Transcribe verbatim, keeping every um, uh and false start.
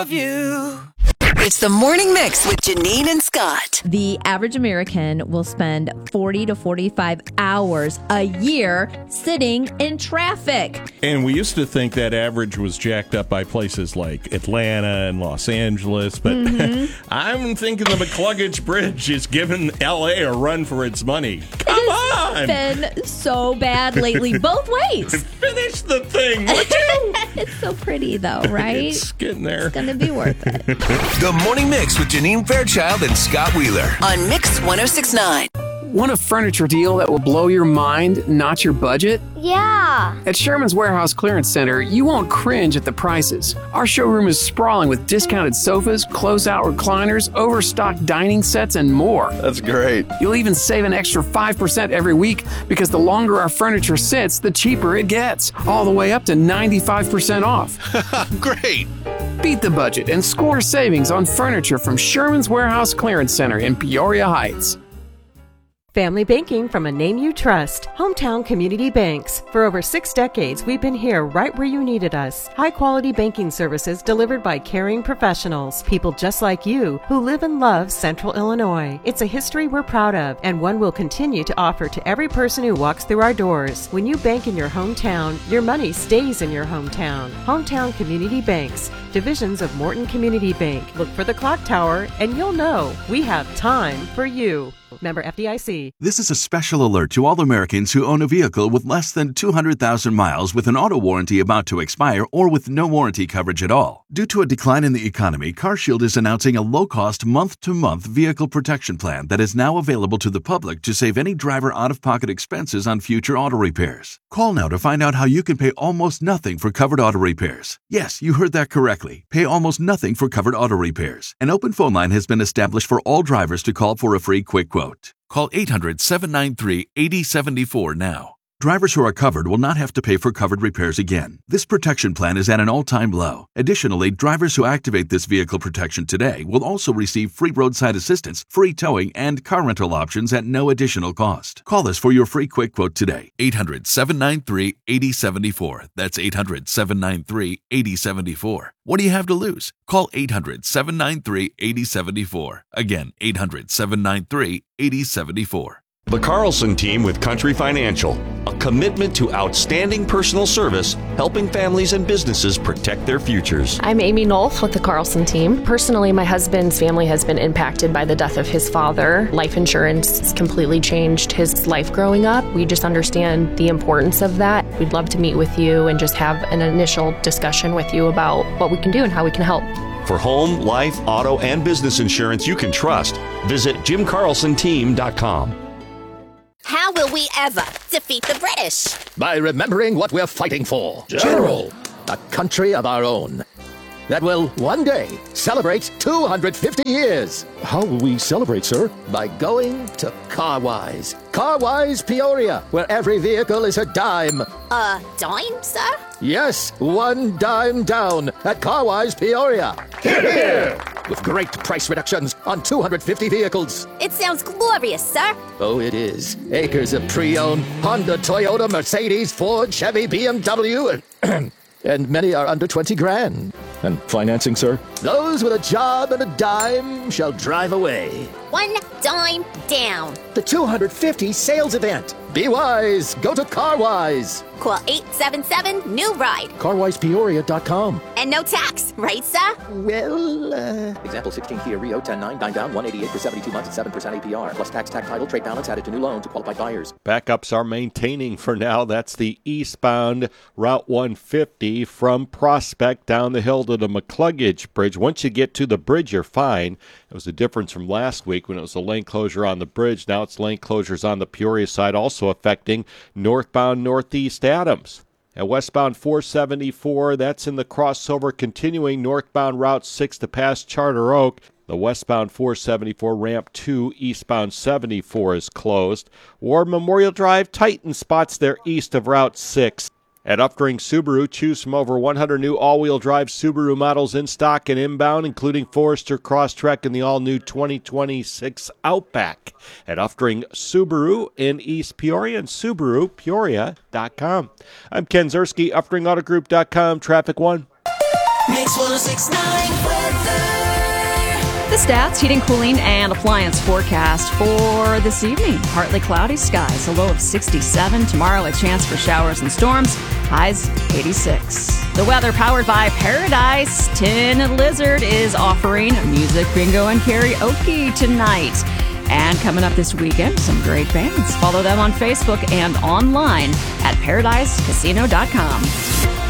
of you. It's the Morning Mix with Janine and Scott. The average American will spend forty to forty-five hours a year sitting in traffic. And we used to think that average was jacked up by places like Atlanta and Los Angeles, but mm-hmm. I'm thinking the McCluggage Bridge is giving L A a run for its money. Come on! It's been so bad lately, both ways. Finish the thing, would you? It's so pretty, though, right? It's getting there. It's going to be worth it. The Morning Mix with Janine Fairchild and Scott Wheeler on Mix one oh six point nine. Want a furniture deal that will blow your mind, not your budget? Yeah. At Sherman's Warehouse Clearance Center, you won't cringe at the prices. Our showroom is sprawling with discounted sofas, close-out recliners, overstocked dining sets, and more. That's great. You'll even save an extra five percent every week because the longer our furniture sits, the cheaper it gets. All the way up to ninety-five percent off. Great. Beat the budget and score savings on furniture from Sherman's Warehouse Clearance Center in Peoria Heights. Family banking from a name you trust. Hometown Community Banks. For over six decades, we've been here right where you needed us. High-quality banking services delivered by caring professionals. People just like you who live and love Central Illinois. It's a history we're proud of and one we'll continue to offer to every person who walks through our doors. When you bank in your hometown, your money stays in your hometown. Hometown Community Banks. Divisions of Morton Community Bank. Look for the clock tower and you'll know we have time for you. Member F D I C. This is a special alert to all Americans who own a vehicle with less than two hundred thousand miles with an auto warranty about to expire or with no warranty coverage at all. Due to a decline in the economy, CarShield is announcing a low-cost month-to-month vehicle protection plan that is now available to the public to save any driver out-of-pocket expenses on future auto repairs. Call now to find out how you can pay almost nothing for covered auto repairs. Yes, you heard that correctly. Pay almost nothing for covered auto repairs. An open phone line has been established for all drivers to call for a free quick quote. Call eight hundred, seven nine three, eight zero seven four now. Drivers who are covered will not have to pay for covered repairs again. This protection plan is at an all-time low. Additionally, drivers who activate this vehicle protection today will also receive free roadside assistance, free towing, and car rental options at no additional cost. Call us for your free quick quote today. eight hundred, seven nine three, eight zero seven four. That's eight hundred, seven nine three, eight zero seven four. What do you have to lose? Call eight hundred, seven nine three, eight zero seven four. Again, eight hundred, seven nine three, eight zero seven four. The Carlson Team with Country Financial, a commitment to outstanding personal service, helping families and businesses protect their futures. I'm Amy Nolf with the Carlson Team. Personally, my husband's family has been impacted by the death of his father. Life insurance has completely changed his life growing up. We just understand the importance of that. We'd love to meet with you and just have an initial discussion with you about what we can do and how we can help. For home, life, auto, and business insurance you can trust, visit jim carlson team dot com. How will we ever defeat the British? By remembering what we're fighting for. General! A country of our own that will one day celebrate two hundred fifty years. How will we celebrate, sir? By going to Carwise. Carwise Peoria, where every vehicle is a dime. A dime, sir? Yes, one dime down at Carwise Peoria. Hear, hear! With great price reductions on two hundred fifty vehicles. It sounds glorious, sir. Oh, it is. Acres of pre-owned Honda, Toyota, Mercedes, Ford, Chevy, B M W, and, and many are under twenty grand. And financing, sir? Those with a job and a dime shall drive away. One dime down. The two hundred fifty sales event. Be wise. Go to Carwise. Call eight seven seven, new ride. carwise peoria dot com. And no tax, right, sir? Well, uh... Example sixteen Kia Rio, ten nine, nine down, one eighty-eight for seventy-two months at seven percent A P R. Plus tax, tax title, trade balance added to new loan to qualified buyers. Backups are maintaining for now. That's the eastbound Route one fifty from Prospect down the hill to the McCluggage Bridge. Once you get to the bridge, you're fine. It was a difference from last week when it was a lane closure on the bridge. Now it's lane closures on the Peoria side, also affecting northbound Northeast Adams. At westbound four seventy-four, that's in the crossover, continuing northbound Route six to past Charter Oak. The westbound four seventy-four ramp two, eastbound seventy-four is closed. War Memorial Drive, tighten spots there east of Route six. At Updring Subaru, choose from over one hundred new all-wheel drive Subaru models in stock and inbound, including Forester, Crosstrek, and the all-new twenty twenty-six Outback. At Updring Subaru in East Peoria and Subaru Peoria dot com. I'm Ken Zerski, Updring Auto Group dot com, Traffic One. Mix one oh six point nine weather. The stats, heating, cooling, and appliance forecast for this evening. Partly cloudy skies, a low of sixty-seven. Tomorrow, a chance for showers and storms, highs eighty-six. The weather powered by Paradise. Tin Lizard is offering music bingo and karaoke tonight. And coming up this weekend, some great bands. Follow them on Facebook and online at paradise casino dot com.